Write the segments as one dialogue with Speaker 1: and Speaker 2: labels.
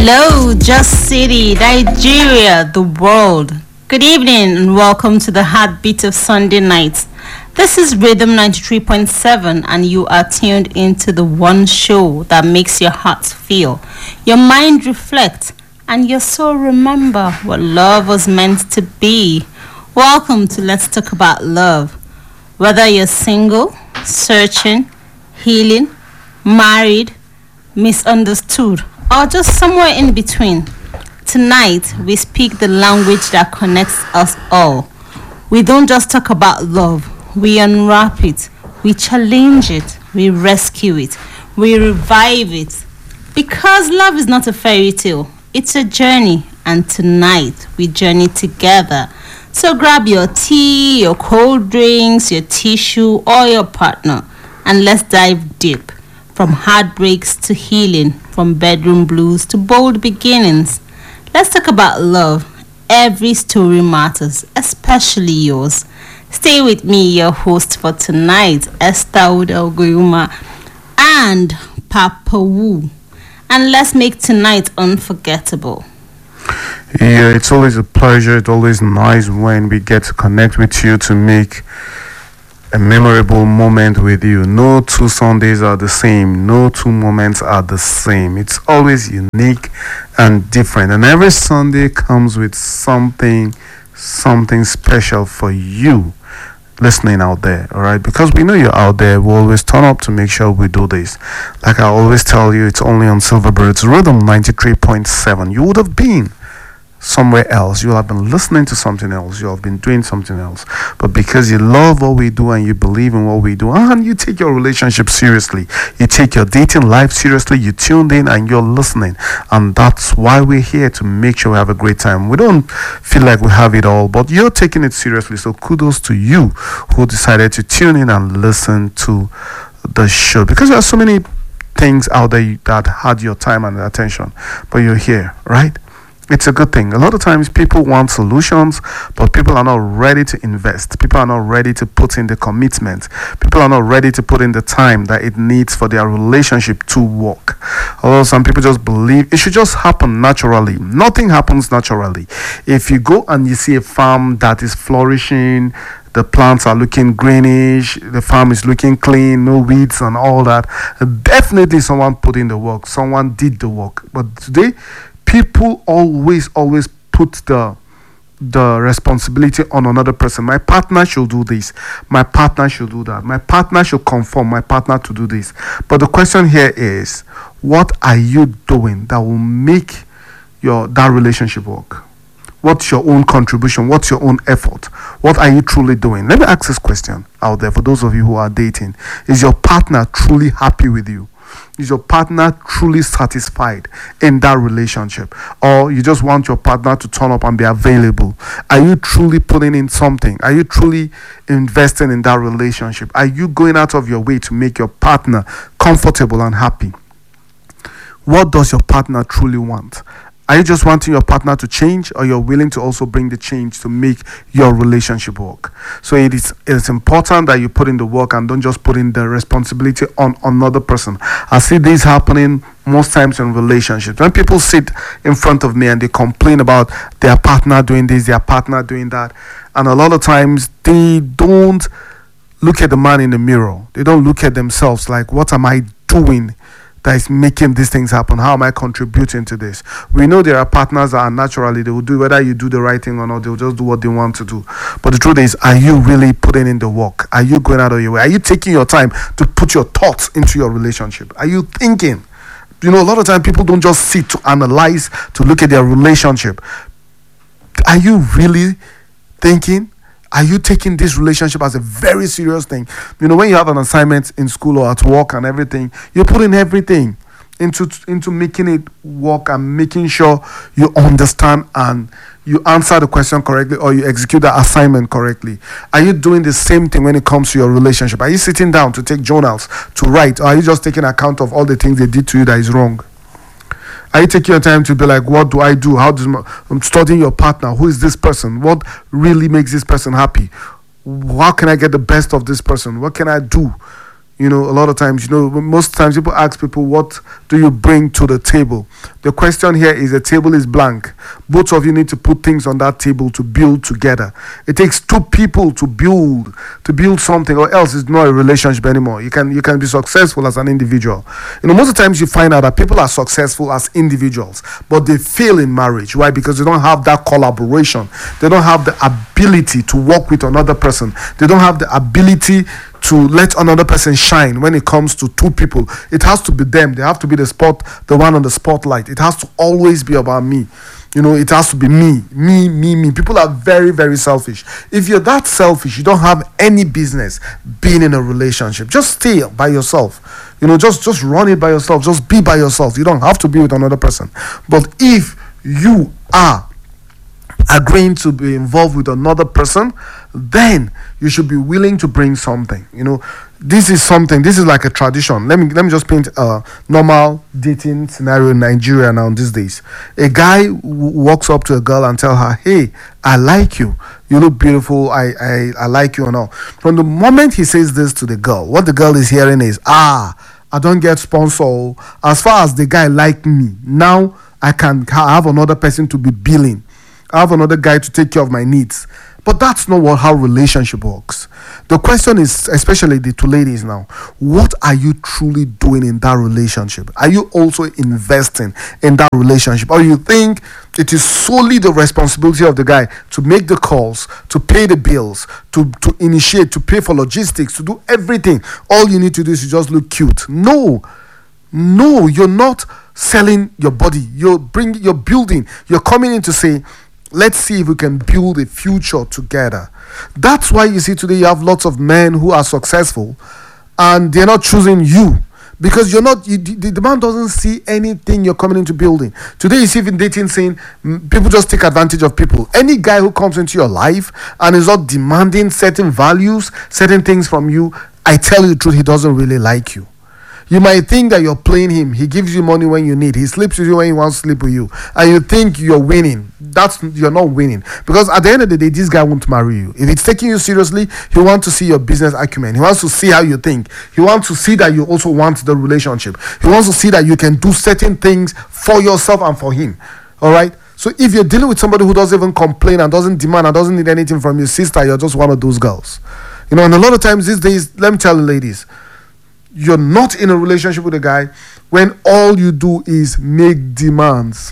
Speaker 1: Hello, Just City, Nigeria, the world. Good evening and welcome to the Heartbeat of Sunday nights. This is Rhythm 93.7 and you are tuned into the one show that makes your heart feel, your mind reflect, and your soul remember what love was meant to be. Welcome to Let's Talk About Love. Whether you're single, searching, healing, married, misunderstood, or just somewhere in between, tonight we speak the language that connects us all. We don't just talk about love, we unwrap it, we challenge it, we rescue it, we revive it. Because love is not a fairy tale, it's a journey, and tonight we journey together. So grab your tea, your cold drinks, your tissue, or your partner, and let's dive deep. From heartbreaks to healing, from bedroom blues to bold beginnings. Let's talk about love. Every story matters, especially yours. Stay with me, your host for tonight, Esther Udelgoyuma and Papa Wu. And let's make tonight unforgettable.
Speaker 2: Yeah, it's always a pleasure. It's always nice when we get to connect with you to make a memorable moment with you. No two Sundays are the same. No two moments are the same. It's always unique and different. And every Sunday comes with something special for you listening out there. All right, because we know you're out there, we always turn up to make sure we do this. Like I always tell you, it's only on Silverbird's Rhythm 93.7. You would have been somewhere else, you have been listening to something else, you have been doing something else, but because you love what we do and you believe in what we do and you take your relationship seriously, you take your dating life seriously, you tuned in and you're listening, and that's why we're here, to make sure we have a great time. We don't feel like we have it all, but you're taking it seriously, so kudos to you who decided to tune in and listen to the show, because there are so many things out there that had your time and attention, but you're here, right? It's a good thing. A lot of times people want solutions, but people are not ready to invest. People are not ready to put in the commitment. People are not ready to put in the time that it needs for their relationship to work. Although some people just believe it should just happen naturally. Nothing happens naturally. If you go and you see a farm that is flourishing, the plants are looking greenish, the farm is looking clean, no weeds and all that, definitely someone put in the work. Someone did the work. But today, people always put the responsibility on another person. My partner should do this. My partner should do that. My partner should conform my partner to do this. But the question here is, what are you doing that will make that relationship work? What's your own contribution? What's your own effort? What are you truly doing? Let me ask this question out there for those of you who are dating. Is your partner truly happy with you? Is your partner truly satisfied in that relationship? Or you just want your partner to turn up and be available? Are you truly putting in something? Are you truly investing in that relationship? Are you going out of your way to make your partner comfortable and happy? What does your partner truly want? Are you just wanting your partner to change, or you're willing to also bring the change to make your relationship work? So it's important that you put in the work and don't just put in the responsibility on another person. I see this happening most times in relationships. When people sit in front of me and they complain about their partner doing this, their partner doing that, and a lot of times they don't look at the man in the mirror. They don't look at themselves like, what am I doing that is making these things happen? How am I contributing to this? We know there are partners that are naturally, they will do, whether you do the right thing or not, they'll just do what they want to do. But the truth is, are you really putting in the work? Are you going out of your way? Are you taking your time to put your thoughts into your relationship? Are you thinking? You know, a lot of time people don't just sit to analyze, to look at their relationship. Are you really thinking? Are you taking this relationship as a very serious thing? You know, when you have an assignment in school or at work and everything, you put in everything into making it work and making sure you understand and you answer the question correctly or you execute the assignment correctly. Are you doing the same thing when it comes to your relationship? Are you sitting down to take journals, to write, or are you just taking account of all the things they did to you that is wrong? Are you taking your time to be like, what do I do? I'm studying your partner. Who is this person? What really makes this person happy? How can I get the best of this person? What can I do You know, a lot of times, most times people ask people, what do you bring to the table? The question here is, the table is blank. Both of you need to put things on that table to build together. It takes two people to build something, or else it's not a relationship anymore. You can be successful as an individual. Most of the times you find out that people are successful as individuals, but they fail in marriage. Why? Because they don't have that collaboration. They don't have the ability to work with another person. They don't have the ability to let another person shine. When it comes to two people, it has to be them. They have to be the one on the spotlight. It has to always be about me. It has to be me. People are very, very selfish. If you're that selfish, you don't have any business being in a relationship. Just stay by yourself. Just run it by yourself. Just be by yourself. You don't have to be with another person. But if you are agreeing to be involved with another person, then you should be willing to bring something. This is like a tradition. Let me just paint a normal dating scenario in Nigeria now these days. A guy walks up to a girl and tell her, hey, I like you, you look beautiful, I like you and all. From the moment he says this to the girl, what the girl is hearing is, I don't get sponsor. As far as the guy like me, now I can have another person to be billing. I have another guy to take care of my needs. But that's not how relationship works. The question is, especially the two ladies now, what are you truly doing in that relationship? Are you also investing in that relationship? Or you think it is solely the responsibility of the guy to make the calls, to pay the bills, to initiate, to pay for logistics, to do everything? All you need to do is to just look cute. No, you're not selling your body. You're building. You're coming in to say, let's see if we can build a future together. That's why you see today you have lots of men who are successful and they're not choosing you, because the man doesn't see anything you're coming into building. Today you see even dating saying people just take advantage of people. Any guy who comes into your life and is not demanding certain values, certain things from you, I tell you the truth, he doesn't really like you. You might think that you're playing him. He gives you money when you need. He sleeps with you when he wants to sleep with you. And you think you're winning. You're not winning. Because at the end of the day, this guy won't marry you. If it's taking you seriously, he wants to see your business acumen. He wants to see how you think. He wants to see that you also want the relationship. He wants to see that you can do certain things for yourself and for him. All right? So if you're dealing with somebody who doesn't even complain and doesn't demand and doesn't need anything from your sister, you're just one of those girls. And a lot of times these days, let me tell you ladies, you're not in a relationship with a guy when all you do is make demands.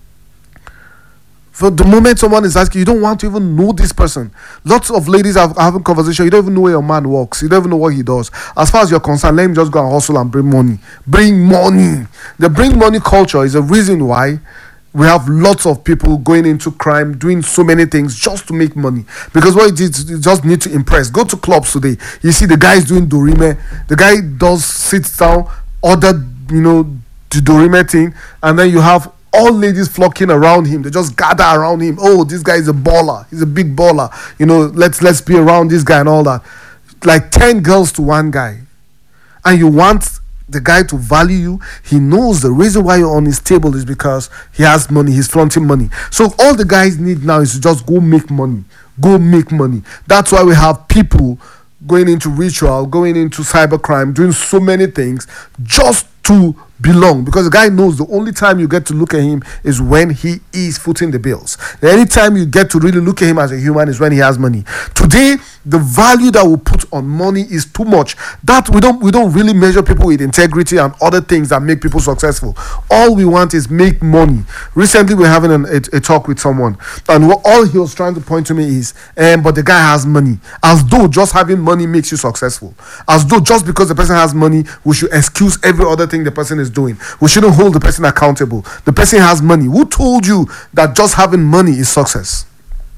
Speaker 2: For the moment someone is asking, you don't want to even know this person. Lots of ladies are having conversation. You don't even know where your man works. You don't even know what he does. As far as you're concerned, let him just go and hustle and bring money. Bring money. The bring money culture is a reason why we have lots of people going into crime, doing so many things just to make money. Because what it is, you just need to impress. Go to clubs today. You see the guy is doing dorime. The guy sits down, order, the dorime thing, and then you have all ladies flocking around him. They just gather around him. Oh, this guy is a baller. He's a big baller. Let's be around this guy and all that. Like 10 girls to one guy. And you want the guy to value you. He knows the reason why you're on his table is because he has money. He's fronting money. So all the guys need now is to just go make money. Go make money. That's why we have people going into ritual, going into cybercrime, doing so many things just to belong, because the guy knows the only time you get to look at him is when he is footing the bills. The only time you get to really look at him as a human is when he has money. Today, the value that we put on money is too much. That we don't really measure people with integrity and other things that make people successful. All we want is make money. Recently, we're having a talk with someone, and all he was trying to point to me is, but the guy has money. As though just having money makes you successful. As though just because the person has money, we should excuse every other thing the person is doing. We shouldn't hold the person accountable. The person has money. Who told you that just having money is success?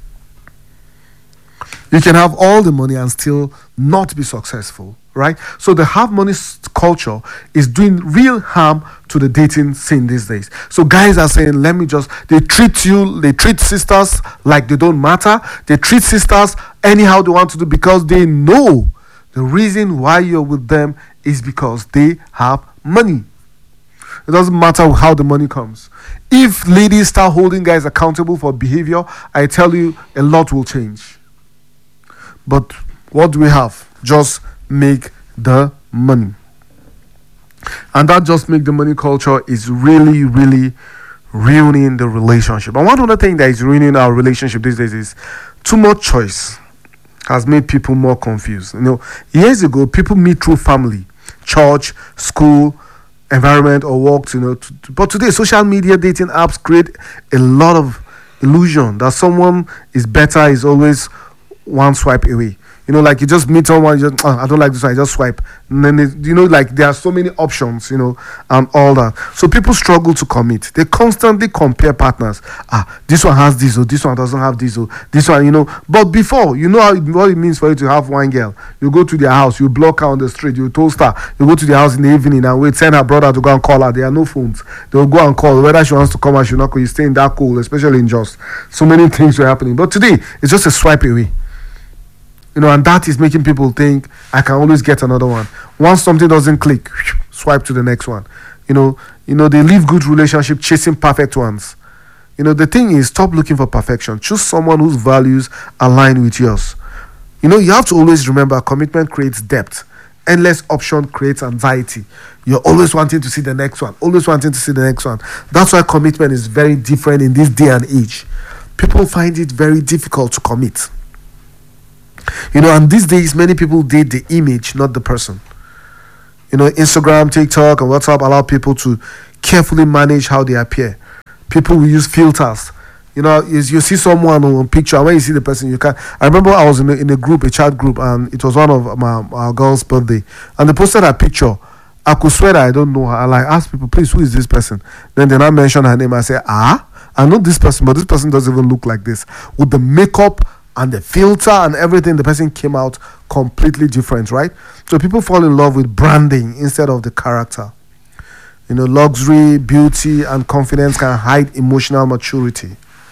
Speaker 2: You can have all the money and still not be successful, right? So the have money culture is doing real harm to the dating scene these days. So guys are saying, they treat sisters like they don't matter. They treat sisters anyhow they want to do, because they know the reason why you're with them is because they have money. It doesn't matter how the money comes. If ladies start holding guys accountable for behavior, I tell you, a lot will change. But what do we have? Just make the money. And that just makes the money culture is really, really ruining the relationship. And one other thing that is ruining our relationship these days is too much choice has made people more confused. Years ago, people meet through family, church, school, environment, or work. But today, social media dating apps create a lot of illusion that someone is better, is always one swipe away. Like you just meet someone, you just, I don't like this one, I just swipe. And then, like there are so many options, and all that. So people struggle to commit. They constantly compare partners. This one has this, or this one doesn't have this, or this one, But before, what it means for you to have one girl. You go to their house, you block her on the street, you toast her, you go to their house in the evening and wait, send her brother to go and call her. There are no phones. They'll go and call. Whether she wants to come or she not, you stay in that cool, especially in Just. So many things were happening. But today, it's just a swipe away. And that is making people think I can always get another one. Once something doesn't click, swipe to the next one. They leave good relationship chasing perfect ones. The thing is, stop looking for perfection. Choose someone whose values align with yours. You have to always remember commitment creates depth. Endless option creates anxiety. You're always wanting to see the next one. Always wanting to see the next one. That's why commitment is very different in this day and age. People find it very difficult to commit. And these days, many people date the image, not the person. Instagram, TikTok, and WhatsApp allow people to carefully manage how they appear. People will use filters. You see someone on a picture, and when you see the person, you can't. I remember I was in a group, a chat group, and it was one of our girl's birthday, and they posted a picture. I could swear that I don't know her. I asked people, please, who is this person? Then they now mention her name. I say, I know this person, but this person doesn't even look like this. With the makeup and the filter and everything, the person came out completely different, right? So people fall in love with branding instead of the character. Luxury, beauty, and confidence can hide emotional maturity.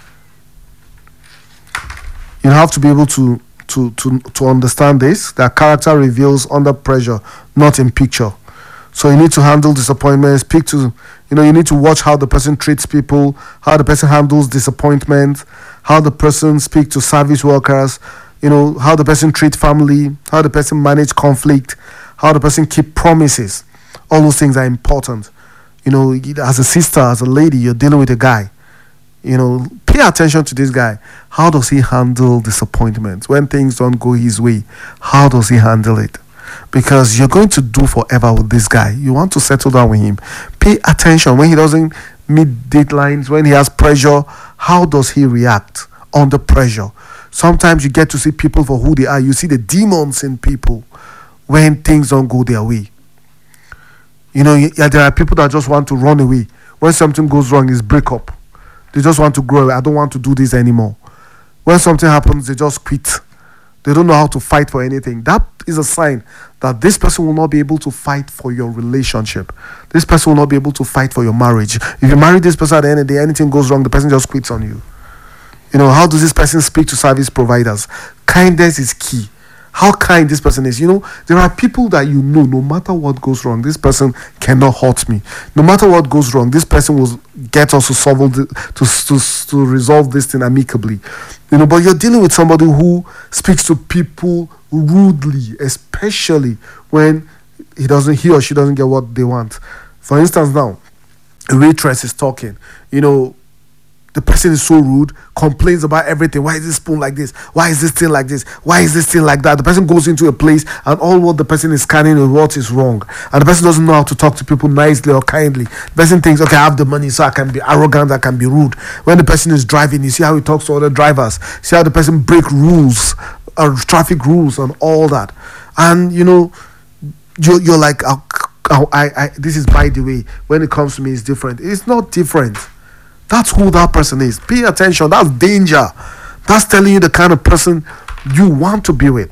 Speaker 2: You have to be able to understand this, that character reveals under pressure, not in picture. So you need to handle disappointment, you need to watch how the person treats people, how the person handles disappointment, how the person speaks to service workers, how the person treats family, how the person manage conflict, how the person keep promises. All those things are important. As a sister, as a lady, you're dealing with a guy. Pay attention to this guy. How does he handle disappointment? When things don't go his way, how does he handle it? Because you're going to do forever with this guy. You want to settle down with him. Pay attention when he doesn't meet deadlines, when he has pressure. How does he react under pressure? Sometimes you get to see people for who they are. You see the demons in people when things don't go their way. There are people that just want to run away. When something goes wrong, it's break up. They just want to grow away. I don't want to do this anymore. When something happens, they just quit. They don't know how to fight for anything. That is a sign that this person will not be able to fight for your relationship. This person will not be able to fight for your marriage. If you marry this person at the end of the day, anything goes wrong, the person just quits on you. How does this person speak to service providers? Kindness is key. How kind this person is. There are people that no matter what goes wrong, this person cannot hurt me. No matter what goes wrong, this person will get us to resolve this thing amicably. But you're dealing with somebody who speaks to people rudely, especially when he or she doesn't get what they want. For instance, now, a waitress is talking, the person is so rude, complains about everything. Why is this spoon like this? Why is this thing like this? Why is this thing like that? The person goes into a place and all what the person is scanning is what is wrong. And the person doesn't know how to talk to people nicely or kindly. The person thinks, okay, I have the money so I can be arrogant, I can be rude. When the person is driving, you see how he talks to other drivers. See how the person break rules, traffic rules and all that. And, you're like, this is by the way, when it comes to me, it's different. It's not different. That's who that person is. Pay attention. That's danger. That's telling you the kind of person you want to be with.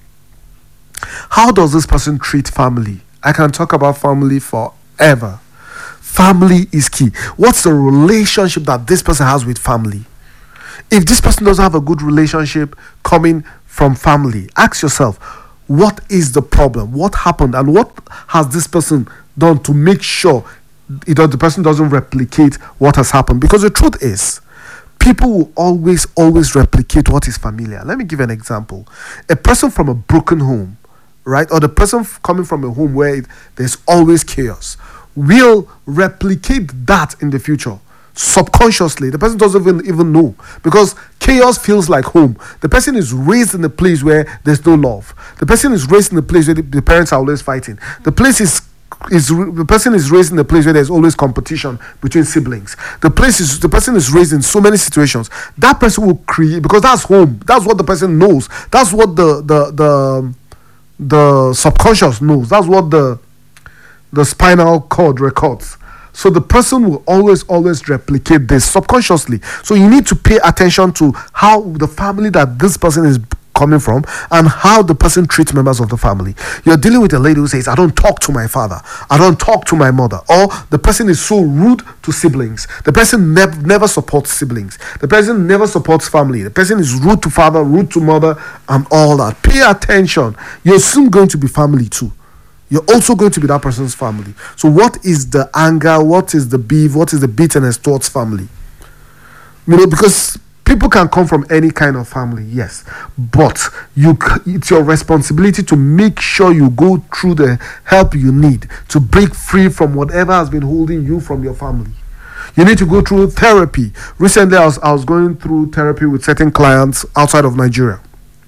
Speaker 2: How does this person treat family? I can talk about family forever. Family is key. What's the relationship that this person has with family? If this person doesn't have a good relationship coming from family, ask yourself, what is the problem? What happened? And what has this person done to make sure the person doesn't replicate what has happened? Because the truth is, people will always replicate what is familiar. Let me give an example. A person from a broken home,
Speaker 3: right, or the person coming from a home where there's always chaos, will replicate that in the future. Subconsciously, the person doesn't even know, because chaos feels like home. The person is raised in a place where there's no love. The person is raised in a place where the parents are always fighting. The person is raised in a place where there's always competition between siblings. The person is raised in so many situations. That person will create, because that's home. That's what the person knows. That's what the subconscious knows. That's what the spinal cord records. So the person will always replicate this subconsciously. So you need to pay attention to how the family that this person is coming from and how the person treats members of the family. You're dealing with a lady who says, I don't talk to my father, I don't talk to my mother, or the person is so rude to siblings. The person never supports siblings. The person never supports family. The person is rude to father, rude to mother, and all that. Pay attention. You're soon going to be family too. You're also going to be that person's family. So what is the anger? What is the beef? What is the bitterness towards family? Because people can come from any kind of family, yes. But it's your responsibility to make sure you go through the help you need to break free from whatever has been holding you from your family. You need to go through therapy. Recently, I was going through therapy with certain clients outside of Nigeria.